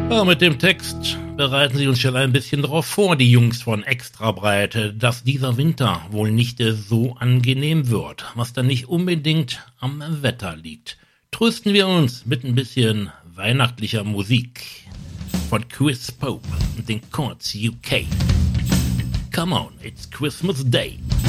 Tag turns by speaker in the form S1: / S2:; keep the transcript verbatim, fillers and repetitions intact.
S1: Ja, mit dem Text bereiten Sie uns schon ein bisschen darauf vor, die Jungs von Extrabreite, dass dieser Winter wohl nicht so angenehm wird, was dann nicht unbedingt am Wetter liegt. Trösten wir uns mit ein bisschen weihnachtlicher Musik von Chris Pope und den Chords U K. Come on, it's Christmas Day.